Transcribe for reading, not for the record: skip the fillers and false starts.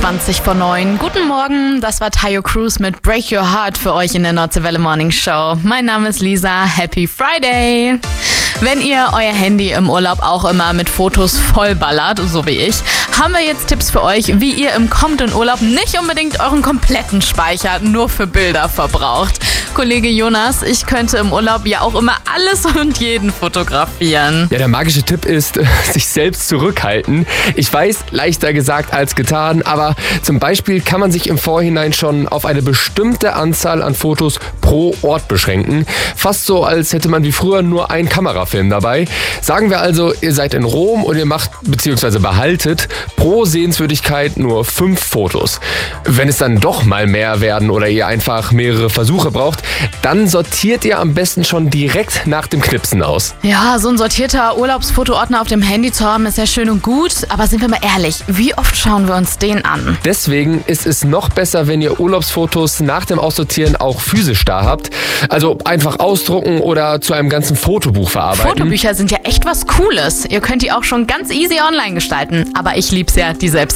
9:20. Guten Morgen, das war Tayo Cruz mit Break Your Heart für euch in der Nordseewelle Morning Show. Mein Name ist Lisa, Happy Friday! Wenn ihr euer Handy im Urlaub auch immer mit Fotos vollballert, so wie ich, haben wir jetzt Tipps für euch, wie ihr im kommenden Urlaub nicht unbedingt euren kompletten Speicher nur für Bilder verbraucht. Kollege Jonas, ich könnte im Urlaub ja auch immer alles und jeden fotografieren. Ja, der magische Tipp ist, sich selbst zurückhalten. Ich weiß, leichter gesagt als getan, aber zum Beispiel kann man sich im Vorhinein schon auf eine bestimmte Anzahl an Fotos pro Ort beschränken. Fast so, als hätte man wie früher nur einen Kamerafilm dabei. Sagen wir also, ihr seid in Rom und ihr macht bzw. behaltet pro Sehenswürdigkeit nur 5 Fotos. Wenn es dann doch mal mehr werden oder ihr einfach mehrere Versuche braucht, dann sortiert ihr am besten schon direkt nach dem Knipsen aus. Ja, so ein sortierter Urlaubsfotoordner auf dem Handy zu haben, ist ja schön und gut, aber sind wir mal ehrlich, wie oft schauen wir uns den an? Deswegen ist es noch besser, wenn ihr Urlaubsfotos nach dem Aussortieren auch physisch da habt. Also einfach ausdrucken oder zu einem ganzen Fotobuch verarbeiten. Fotobücher sind ja echt was Cooles. Ihr könnt die auch schon ganz easy online gestalten, aber ich lieb's ja, die selbst